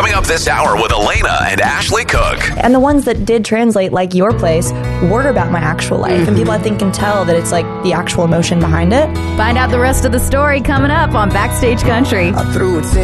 Coming up this hour with Elena and Ashley Cook. And the ones that did translate, like Your Place, were about my actual life. And people, I think, can tell that it's like the actual emotion behind it. Find out the rest of the story coming up on Backstage Country.